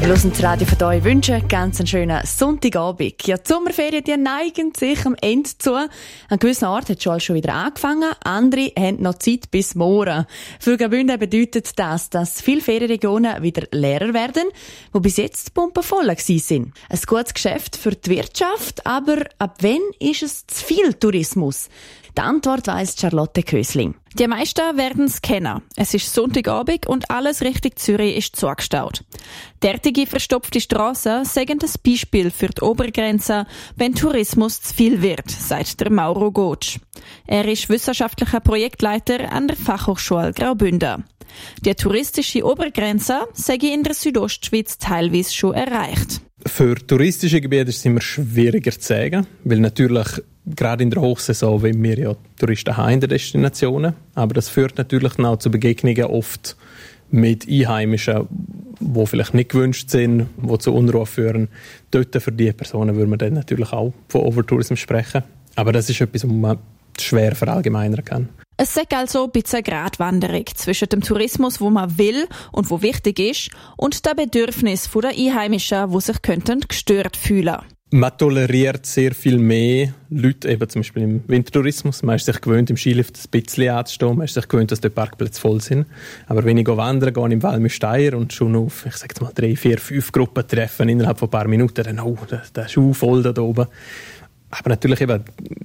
hören das Radio von euch, wünschen ganz einen schönen Sonntagabend. Ja, die Sommerferien, die neigen sich am Ende zu. An gewissen Orten hat es schon wieder angefangen, andere haben noch Zeit bis morgen. Für Graubünden bedeutet das, dass viele Ferienregionen wieder leerer werden, wo bis jetzt die Pumpen voll waren. Ein gutes Geschäft für die Wirtschaft, aber ab wann ist es zu viel Tourismus? Die Antwort weiss Charlotte Kösling. Die meisten werden es kennen. Es ist Sonntagabend und alles Richtung Zürich ist zugestaut. Derartige verstopfte Strassen sagen das Beispiel für die Obergrenze, wenn Tourismus zu viel wird, sagt der Mauro Gotsch. Er ist wissenschaftlicher Projektleiter an der Fachhochschule Graubünden. Die touristische Obergrenze sei in der Südostschweiz teilweise schon erreicht. Für touristische Gebiete ist es immer schwieriger zu sagen, weil natürlich gerade in der Hochsaison wollen wir ja Touristen haben in den Destinationen, aber das führt natürlich auch zu Begegnungen oft mit Einheimischen, die vielleicht nicht gewünscht sind, die zu Unruhe führen. Dort für diese Personen würde man dann natürlich auch von Overtourism sprechen, aber das ist etwas, was man schwer verallgemeinern kann. Es sei also ein bisschen eine Gratwanderung zwischen dem Tourismus, wo man will und wo wichtig ist, und dem Bedürfnis der Einheimischen, die sich gestört fühlen könnten. Man toleriert sehr viel mehr Leute, eben zum Beispiel im Wintertourismus. Man ist sich gewöhnt, im Skilift ein bisschen anzustehen. Man ist sich gewöhnt, dass die Parkplätze voll sind. Aber wenn ich wandern gehe im Walmüsteier und schon auf, ich sage jetzt mal 3, 4, 5 Gruppen treffen innerhalb von ein paar Minuten, dann, das ist auch voll da oben. Aber natürlich eben,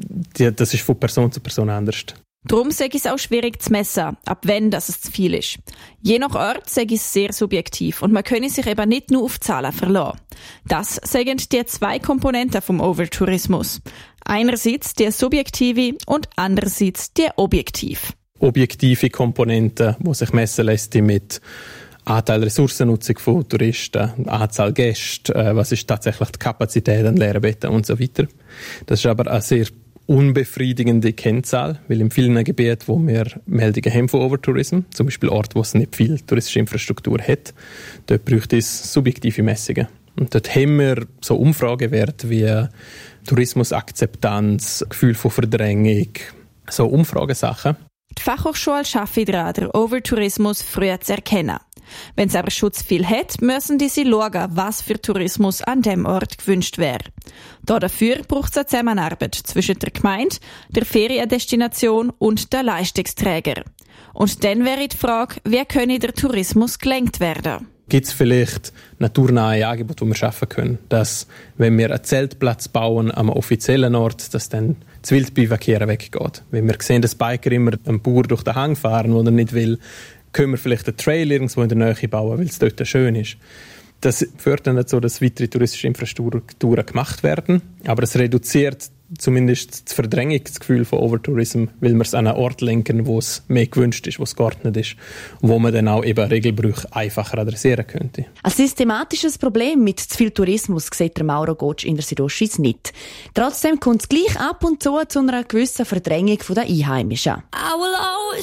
das ist von Person zu Person anders. Darum sei es auch schwierig zu messen, ab wann das es zu viel ist. Je nach Ort sei es sehr subjektiv und man könne sich eben nicht nur auf Zahlen verlassen. Das sagen die zwei Komponenten vom Overtourismus. Einerseits die subjektive und andererseits die objektiv. Objektive Komponenten, die sich messen lässt mit Anteil Ressourcennutzung von Touristen, Anzahl Gäste, was ist tatsächlich die Kapazität an leeren Betten und so weiter. Das ist aber eine sehr unbefriedigende Kennzahl, weil in vielen Gebieten, wo wir Meldungen haben von Overtourism, zum Beispiel Orte, wo es nicht viel touristische Infrastruktur hat, dort bräuchte es subjektive Messungen. Und dort haben wir so Umfragewerte wie Tourismusakzeptanz, Gefühl von Verdrängung, so Umfragesachen. Die Fachhochschule schafft daran, den Overtourismus früher zu erkennen. Wenn es aber schon zu viel hat, müssen die sie schauen, was für Tourismus an dem Ort gewünscht wäre. Dafür braucht es eine Zusammenarbeit zwischen der Gemeinde, der Feriendestination und der Leistungsträger. Und dann wäre die Frage, wie könne der Tourismus gelenkt werden? Gibt es vielleicht naturnahe Angebote, die wir schaffen können? Dass, wenn wir einen Zeltplatz bauen am offiziellen Ort, dass dann das Wildbivakieren weggeht. Wenn wir sehen, dass Biker immer einen Bauer durch den Hang fahren, wo er nicht will, können wir vielleicht einen Trail irgendwo in der Nähe bauen, weil es dort schön ist. Das führt dann dazu, dass weitere touristische Infrastrukturen gemacht werden, aber es reduziert zumindest das Verdrängungsgefühl von Overtourism, weil wir es an einen Ort lenken, wo es mehr gewünscht ist, wo es geordnet ist, wo man dann auch eben Regelbrüche einfacher adressieren könnte. Ein systematisches Problem mit zu viel Tourismus sieht der Mauro Gotsch in der Südostschweiz nicht. Trotzdem kommt es gleich ab und zu einer gewissen Verdrängung der Einheimischen.